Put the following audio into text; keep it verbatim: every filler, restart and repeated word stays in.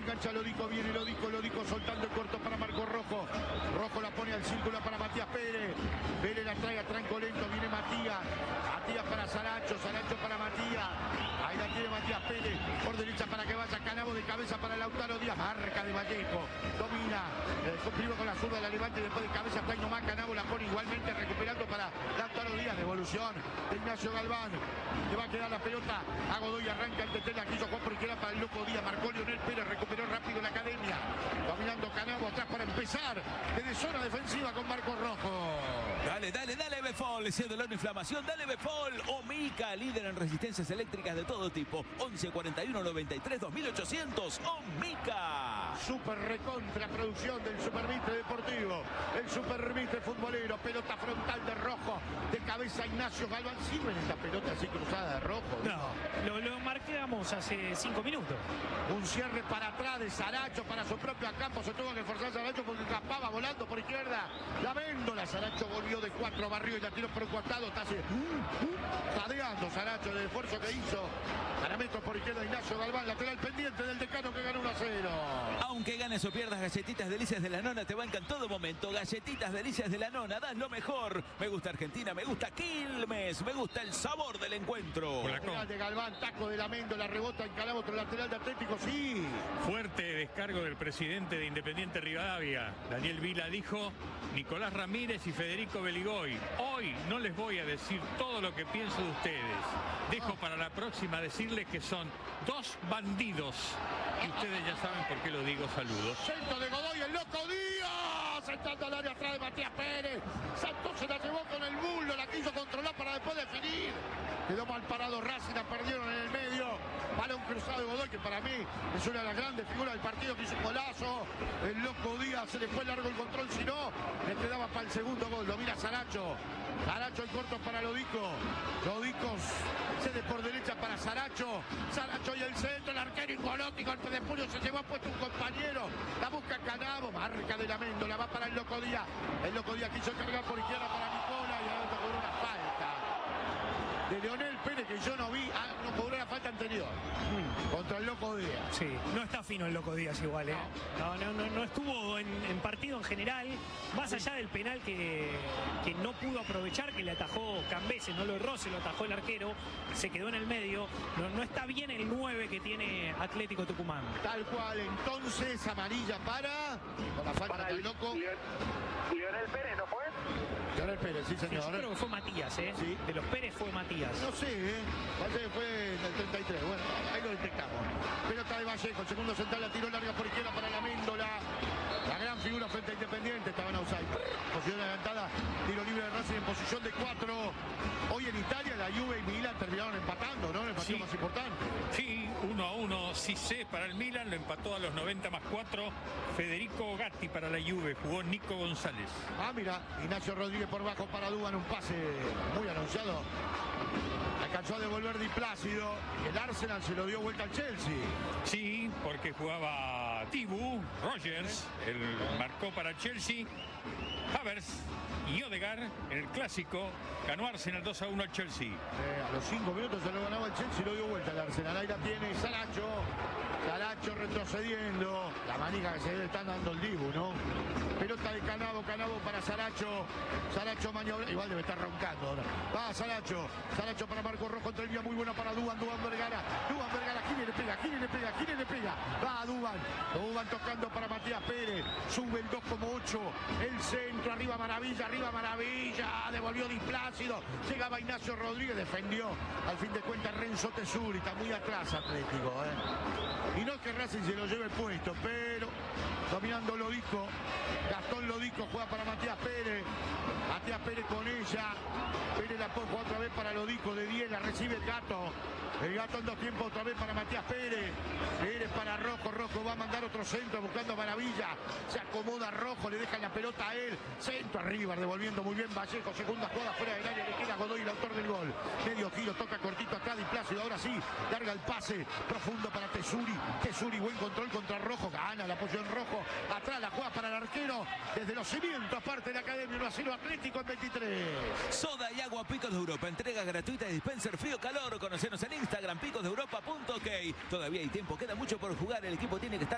engancha Lodico, viene Lodico, Lodico soltando el corto para Marco Rojo. Rojo la pone al círculo para Matías Pérez. Pérez la trae a tranco lento, viene Matías. Matías para Saracho, Saracho para Matías. Ahí la tiene Matías Pérez, por derecha para que vaya Canabo, de cabeza para Lautaro Díaz, marca de Vallejo, domina, eh, primero con la zurda, la levanta y después de cabeza está nomás Canabo, la pone igualmente recuperando para Lautaro Díaz, devolución de Ignacio Galván, le va a quedar la pelota a Godoy, arranca el T T, la quiso Juan por izquierda para el Loco Díaz, marcó Leonel Pérez, recuperó rápido la academia, dominando Canabo atrás para empezar, desde zona defensiva con Marco Rojo. Dale, dale, dale Befol, ese dolor de inflamación, dale Befol, Omica, líder en resistencias eléctricas de todo tipo, once cuarenta y uno noventa y tres dos mil ochocientos, Omica. Super recontra producción del Supermitre Deportivo, el Supermitre futbolero, pelota frontal de Rojo, de cabeza Ignacio Galván. ¿Sirven esta pelota así cruzada de Rojo? No, lo, lo marcamos hace cinco minutos. Un cierre para atrás de Saracho para su propio campo, se tuvo que forzar Saracho porque escapaba volando por izquierda. La Véndola, Saracho volvió de cuatro, barrió y la tiró por un costado, está así, uh, uh, jadeando Saracho del esfuerzo que hizo. Para metros por izquierda Ignacio Galván, lateral pendiente del Decano que ganó uno a cero. Aunque ganes o pierdas, Galletitas Delicias de la Nona te bancan todo momento. Galletitas Delicias de la Nona, das lo mejor. Me gusta Argentina, me gusta Quilmes, me gusta el sabor del encuentro. Lateral de Galván, taco de la Méndola, rebota en Calabo, otro lateral de Atlético, sí. Fuerte descargo del presidente de Independiente Rivadavia, Daniel Vila, dijo: Nicolás Ramírez y Federico Beligoy, hoy no les voy a decir todo lo que pienso de ustedes. Dejo para la próxima decirles que son dos bandidos. Y ustedes ya saben por qué lo digo. Saludos. Centro de Godoy, el Loco Díaz, entrando al área atrás de Matías Pérez. Santos se la llevó con el bulo, la quiso controlar para después definir. Quedó mal parado Racing, la perdieron en el medio. Balón cruzado de Godoy, que para mí es una de las grandes figuras del partido, que hizo un golazo. El Loco Díaz, se le fue largo el control, si no, le quedaba para el segundo gol. Lo mira Saracho. Saracho el corto para Lodico. Lodico cede por derecha para Saracho. Saracho y el centro, el arquero Ingolotti, golpe de puño, se llevó puesto un compañero. La busca Canabo, marca de la Méndola, va para el Loco Díaz. El Loco Díaz quiso cargar por izquierda para Nicola y ahora cobró una falta de Leonel Pérez, que yo no vi. Ah, no cobró la falta anterior mm. contra el Loco Díaz. Sí, no está fino el Loco Díaz igual, ¿eh? No, no, no, no estuvo en, en partido en general, más allá del penal que, que no pudo aprovechar, que le atajó Cambese, no lo erró, se lo atajó el arquero, se quedó en el medio. No, no está bien el nueve que tiene Atlético Tucumán. Tal cual, entonces amarilla para, con la falta del Loco. Leonel Pérez, ¿no fue? Leonel Pérez, sí señor. Yo creo que fue Matías, ¿eh? Sí. De los Pérez fue Matías. No sé, ¿eh? Parece que fue en el treinta y tres. Bueno, ahí lo detectamos. Pelota de Vallejo, segundo central, la tiró larga por izquierda para la Méndola. La gran figura frente a Independiente, estaban outside. Posición adelantada, tiro libre de Racing en posición de cuatro. Hoy en Italia la Juve y Milan terminaron empatando, ¿no? En el partido Sí. más importante. Sí, uno a uno. Cissé para el Milan, lo empató a los noventa más cuatro. Federico Gatti para la Juve, jugó Nico González. Ah, mira, Ignacio Rodríguez por bajo para Duban, un pase muy anunciado. Alcanzó a devolver Di Plácido. El Arsenal se lo dio vuelta al Chelsea. Sí, porque jugaba Tibu, Rogers, él marcó para Chelsea, Havertz y Odegaard en el clásico. Ganó Arsenal dos a uno al Chelsea. Eh, a los cinco minutos se lo ganaba el Chelsea y lo dio vuelta al Arsenal. Ahí la tiene Saracho. Saracho retrocediendo. La manija que se le están dando el Dibu, ¿no? Pelota de Canabo, Canabo para Saracho. Saracho maniobra. Igual debe estar roncando ahora. Va Saracho. Saracho para Marco Rojo. Entre muy buena para Duban. Duban Vergara. Duban Vergara. ¿Quién le pega? ¿Quién le pega? ¿Quién le pega? Va Duban. Duban tocando para Matías Pérez. Sube el dos como ocho. El centro. Arriba Maravilla. Arriba Maravilla. Devolvió Di Plácido. Llegaba Ignacio Rodríguez. Defendió. Al fin de cuentas Renzo Tesuri. Está muy atrás Atlético, ¿eh? Y no es que Racing se lo lleve puesto, pero dominando Lodico. Gastón Lodico juega para Matías Pérez. Matías Pérez con ella. Pérez la juega otra vez para Lodico de diez. La recibe el Gato. El Gato en dos tiempos otra vez para Matías Pérez. Pérez para Rojo. Rojo va a mandar otro centro buscando Maravilla. Se acomoda Rojo. Le dejan la pelota a él. Centro arriba. Devolviendo muy bien Vallejo. Segunda jugada fuera del área. Le queda Godoy, el autor del gol. Medio giro. Toca cortito acá. Di Plácido. Ahora sí. Larga el pase. Profundo para Tesuri. Tesuri. Buen control contra Rojo. Gana el apoyo en Rojo. Atrás la juega para el arquero. Desde los cimientos parte de la academia. uno a cero Atlético en veintitrés. Soda y agua Picos de Europa. Entrega gratuita de dispenser frío-calor. Conocenos en Instagram, picos de europa punto ok. Todavía hay tiempo, queda mucho por jugar. El equipo tiene que estar